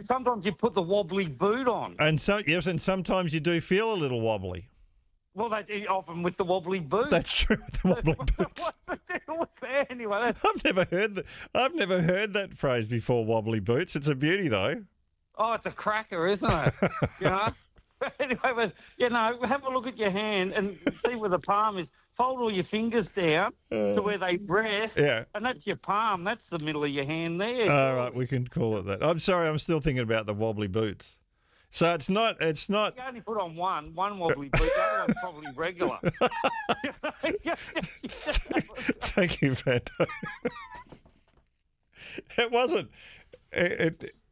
sometimes you put the wobbly boot on. And and sometimes you do feel a little wobbly. Well, that's often with the wobbly boot. That's true. The wobbly boots. What's the deal with that anyway? I've never heard that phrase before. Wobbly boots. It's a beauty, though. Oh, it's a cracker, isn't it? You know. Anyway, but, have a look at your hand and see where the palm is. Fold all your fingers down to where they rest. Yeah. And that's your palm. That's the middle of your hand there. All right, we can call it that. I'm sorry, I'm still thinking about the wobbly boots. So it's not. You only put on one wobbly boot. The other one's probably regular. Thank you, Fando. It wasn't.